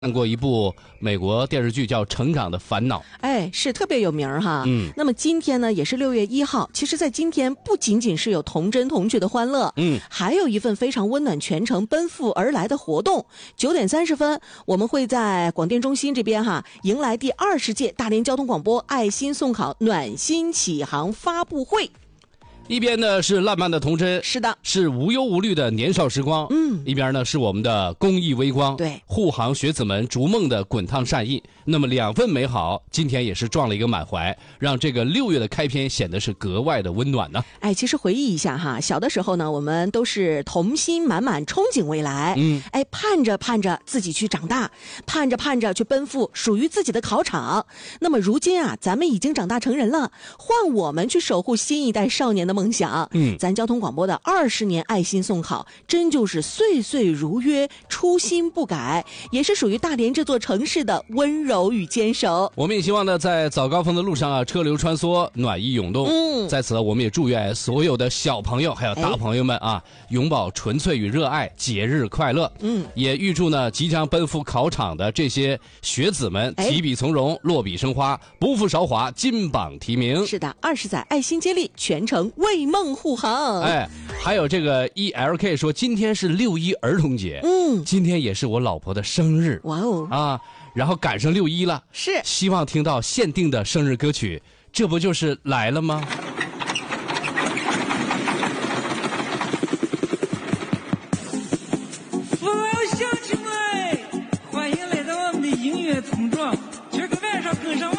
看过一部美国电视剧叫《成长的烦恼》， 是特别有名哈。 那么今天呢，也是6月1号。其实，在今天不仅仅是有童真童趣的欢乐，还有一份非常温暖全程奔赴而来的活动。9点30分，我们会在广电中心这边迎来第20届大连交通广播爱心送考暖心启航发布会。 一边呢是烂漫的童真， 是的， 是无忧无虑的年少时光，一边呢是我们的公益微光， 对， 护航学子们逐梦的滚烫善意。那么两份美好，今天也是撞了一个满怀，让这个6月的开篇显得是格外的温暖呢。 其实回忆一下小的时候呢，我们都是童心满满，憧憬未来，盼着盼着自己去长大，盼着盼着去奔赴属于自己的考场。那么如今咱们已经长大成人了，换我们去守护新一代少年的梦想。咱交通广播的20年爱心送考，真就是岁岁如约，初心不改，也是属于大连这座城市的温柔与坚守。 我们也希望呢，在早高峰的路上车流穿梭，暖意涌动。在此我们也祝愿所有的小朋友还有大朋友们永葆纯粹与热爱，节日快乐。也预祝呢即将奔赴考场的这些学子们提笔从容，落笔生花，不负韶华，金榜题名。 是的，20载爱心接力，全程为梦护航。 还有这个 ELK 说今天是6·1儿童节，今天也是我老婆的生日。 哇哦然后赶上6·1了， 是希望听到限定的生日歌曲，这不就是来了吗？